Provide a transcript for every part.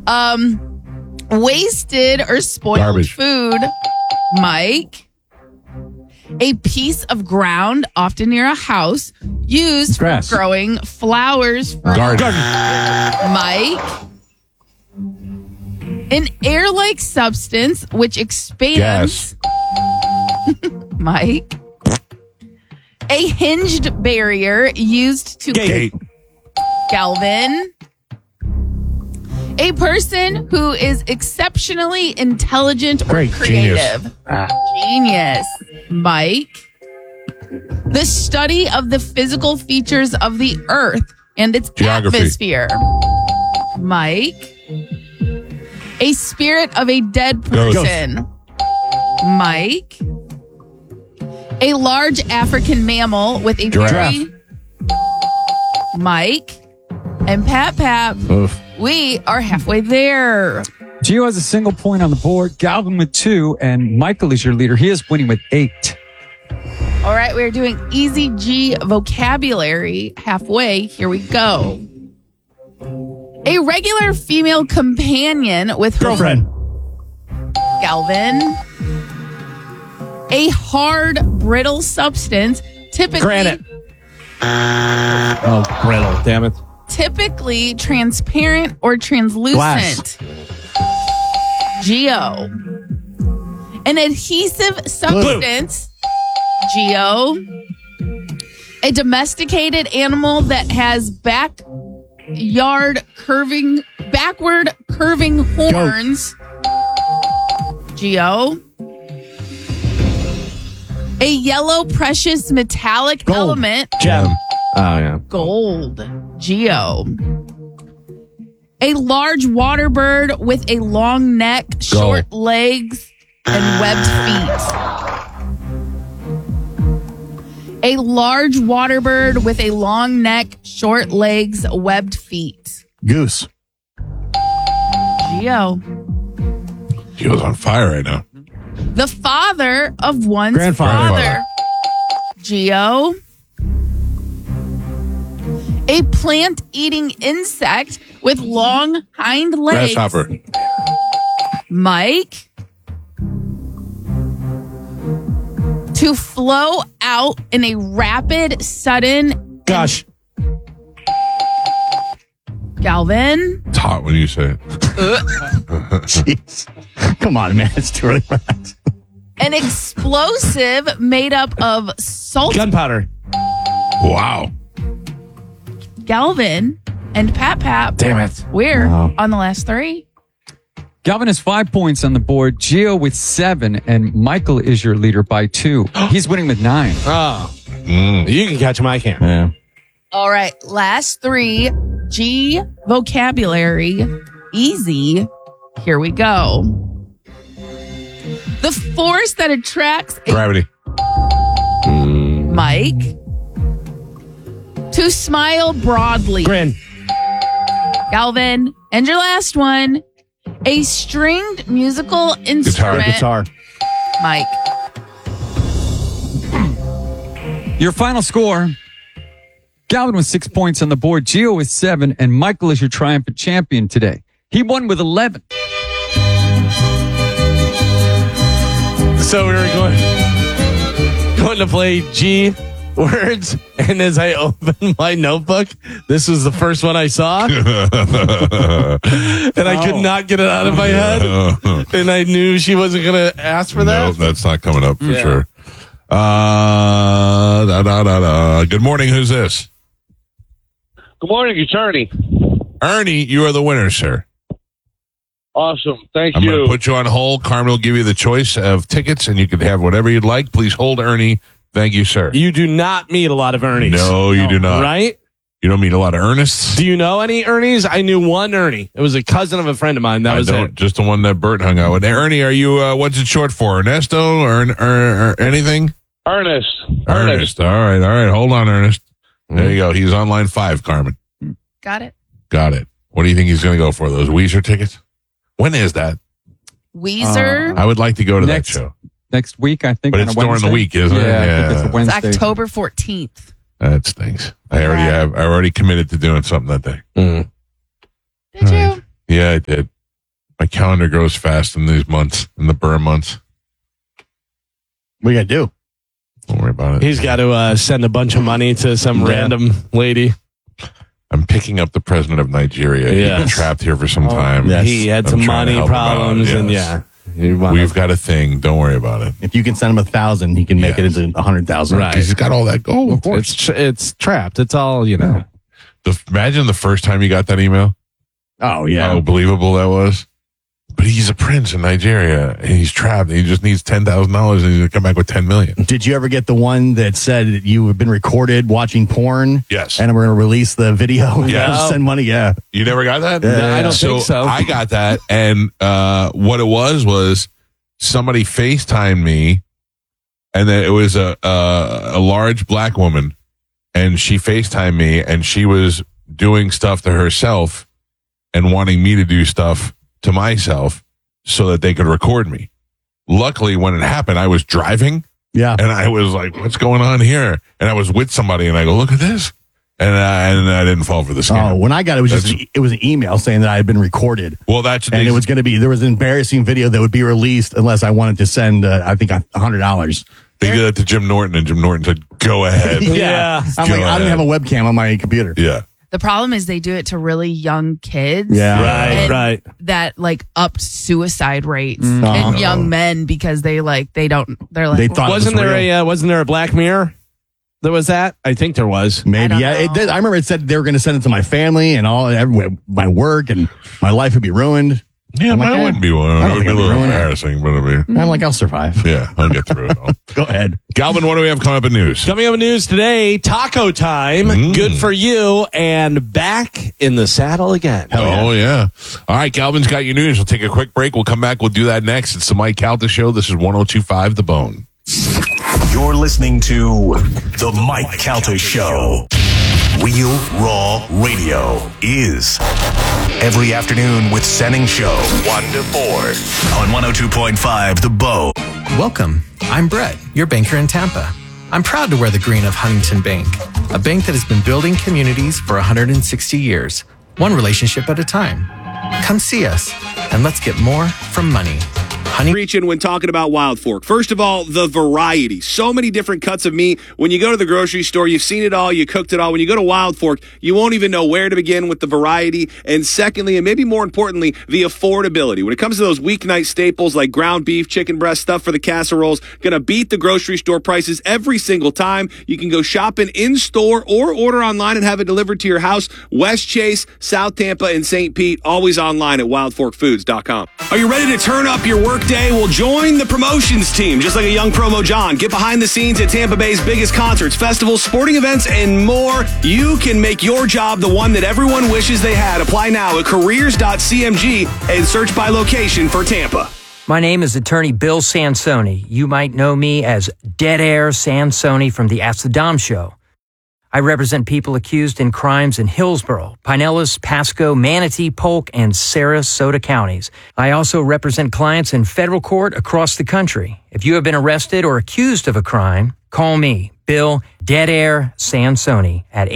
Wasted or spoiled Garbage. food. Mike. A piece of ground, often near a house, used Grass. for growing flowers. Garden. Mike. An air-like substance which expands. Mike. A hinged barrier used to Gate. Galvin. A person who is exceptionally intelligent or Great. creative. Genius. Mike. The study of the physical features of the earth and its Geography. atmosphere. Mike. A spirit of a dead Ghost. person. Mike. A large African mammal with a very... Mike. And Pat. Oof. We are halfway there. Gio has a single point on the board. Galvin with 2, and Michael is your leader. He is winning with 8. All right, we're doing Easy G vocabulary. Halfway, here we go. A regular female companion with her Girlfriend. Galvin. A hard, brittle substance, typically Granite. Oh, brittle. Damn it. typically transparent or translucent. Geo. An adhesive substance. Geo. A domesticated animal that has backward curving horns. Geo. A yellow precious metallic Gold. element. Gem. Oh, yeah. Gold. Geo. A large water bird with a long neck, short legs, and webbed feet. A large water bird with a long neck, short legs, webbed feet. Goose. Geo. He was on fire right now. The father of one's Grandfather. father. Geo. A plant-eating insect with long hind legs. Grasshopper. Mike. To flow out in a rapid, sudden... Gosh. Galvin. It's hot when you say it. Jeez. Come on, man. It's too early for that. An explosive made up of salt... Gunpowder. Wow. Galvin and Pat. Damn it. We're Wow. on the last 3. Galvin has 5 points on the board. Gio with 7, and Michael is your leader by 2. He's winning with 9. Oh. You can catch him. I can't. Yeah. All right, last 3. G vocabulary. Easy. Here we go. The force that attracts a Gravity. Mike. To smile broadly. Grin. Galvin. And your last one. A stringed musical instrument. Guitar. Mike. Your final score. Galvin with 6 points on the board. Gio with 7, and Michael is your triumphant champion today. He won with 11. So we were going to play G words, and as I opened my notebook, this was the first one I saw, and I could not get it out of my head, and I knew she wasn't going to ask for that. No, that's not coming up for sure. Good morning. Who's this? Good morning, it's Ernie. Ernie, you are the winner, sir. Awesome. Thank I'm you. going to put you on hold. Carmen will give you the choice of tickets, and you can have whatever you'd like. Please hold, Ernie. Thank you, sir. You do not meet a lot of Ernies. No, you do not. Right? You don't meet a lot of Ernests. Do you know any Ernies? I knew one Ernie. It was a cousin of a friend of mine. That was it. Just the one that Bert hung out with. Ernie, are you, what's it short for? Ernesto or anything? Ernest. Ernest. All right. Hold on, Ernest. There you go. He's on line 5, Carmen. Got it. Got it. What do you think he's going to go for? Those Weezer tickets? When is that? Weezer. I would like to go to Next- that show. Next week, I think. But on it's a during the Wednesday. week, isn't it? Yeah, I think Yeah. it's a It's Wednesday. October 14th. That stinks. I already committed to doing something that day. Did you? Yeah, I did. My calendar grows fast in these months, in the burn months. What you got to do? Don't worry about it. He's got to send a bunch of money to some random lady. I'm picking up the president of Nigeria. He's been trapped here for some time. yes. He had I'm some trying to money help him problems, out, and yes. We've got a thing. Don't worry about it. If you can send him 1,000, he can make it into 100,000. Right. He's got all that gold. It's trapped. It's all, Imagine the first time you got that email. Oh, yeah. How believable that was. But he's a prince in Nigeria, and he's trapped. And he just needs $10,000, and he's going to come back with $10 million. Did you ever get the one that said you have been recorded watching porn? Yes. And we're going to release the video. Yeah. Send money. Yeah. You never got that? No, I don't think so. I got that, and what it was somebody FaceTimed me, and then it was a large black woman, and she FaceTimed me, and she was doing stuff to herself and wanting me to do stuff to myself so that they could record me. Luckily, when it happened, I was driving. Yeah. And I was like, what's going on here? And I was with somebody, and I go, look at this. And I didn't fall for the scam. Oh, when I got it, it was an email saying that I had been recorded. Well, and it was going to be, there was an embarrassing video that would be released unless I wanted to send, I think, $100. They did that to Jim Norton, and Jim Norton said, go ahead. Yeah. I'm like, I didn't have a webcam on my computer. Yeah. The problem is they do it to really young kids. Yeah. Right. That upped suicide rates Mm-hmm. in young men because they thought They thought Wasn't there a Black Mirror? There was that? I think there was. Maybe. I don't Yeah. know. It did. I remember it said they were going to send it to my family and my work, and my life would be ruined. Yeah, I'm like, mine wouldn't be one. I It don't would think be a I'd be little ruining it. embarrassing, but it'll be. I'm like, I'll survive. Yeah, I'll get through it all. Go ahead. Galvin, what do we have coming up in news? Coming up in news today, taco time. Good for you. And back in the saddle again. Oh, yeah. All right, Galvin's got your news. We'll take a quick break. We'll come back. We'll do that next. It's the Mike Calta Show. This is 102.5 The Bone. You're listening to The Mike Calta Show. Real Raw Radio is every afternoon with Senning Show, 1 to 4 on 102.5 The Bone. Welcome. I'm Brett, your banker in Tampa. I'm proud to wear the green of Huntington Bank, a bank that has been building communities for 160 years, one relationship at a time. Come see us, and let's get more from money. Reaching when talking about Wild Fork. First of all, the variety. So many different cuts of meat. When you go to the grocery store, you've seen it all, you cooked it all. When you go to Wild Fork, you won't even know where to begin with the variety. And secondly, and maybe more importantly, the affordability. When it comes to those weeknight staples like ground beef, chicken breast, stuff for the casseroles, gonna beat the grocery store prices every single time. You can go shopping in store or order online and have it delivered to your house. West Chase, South Tampa, and St. Pete, always online at wildforkfoods.com. Are you ready to turn up your work day? Well, join the promotions team. Just like a young promo John, get behind the scenes at Tampa Bay's biggest concerts, festivals, sporting events, and more. You can make your job the one that everyone wishes they had. Apply now at careers.cmg and search by location for Tampa. My name is attorney Bill Sansoni. You might know me as Dead Air Sansoni from the Ask the Dom Show. I represent people accused in crimes in Hillsborough, Pinellas, Pasco, Manatee, Polk, and Sarasota counties. I also represent clients in federal court across the country. If you have been arrested or accused of a crime, call me, Bill Dead Air Sansoni, at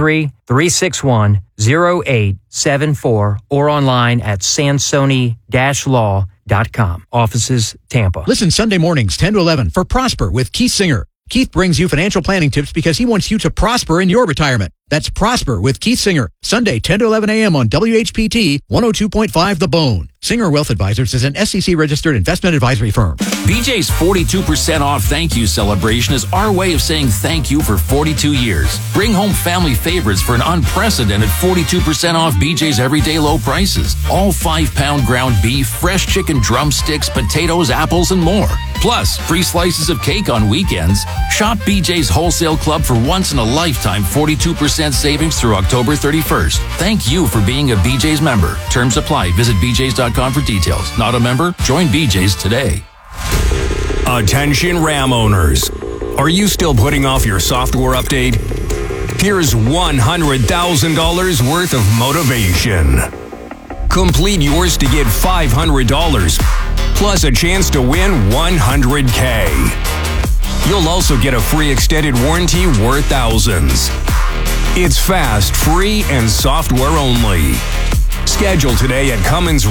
813-361-0874 or online at sansoni-law.com. Offices, Tampa. Listen Sunday mornings, 10 to 11, for Prosper with Keith Singer. Keith brings you financial planning tips because he wants you to prosper in your retirement. That's Prosper with Keith Singer, Sunday, 10 to 11 a.m. on WHPT 102.5 The Bone. Singer Wealth Advisors is an SEC-registered investment advisory firm. BJ's 42% off thank you celebration is our way of saying thank you for 42 years. Bring home family favorites for an unprecedented 42% off BJ's everyday low prices. All 5-pound ground beef, fresh chicken drumsticks, potatoes, apples, and more. Plus, free slices of cake on weekends. Shop BJ's Wholesale Club for once-in-a-lifetime 42% savings through October 31st. Thank you for being a BJ's member. Terms apply. Visit bjs.com for details. Not a member? Join BJ's today. Attention RAM owners. Are you still putting off your software update? Here's $100,000 worth of motivation. Complete yours to get $500, plus a chance to win $100K. You'll also get a free extended warranty worth thousands. It's fast, free, and software only. Schedule today at Cummins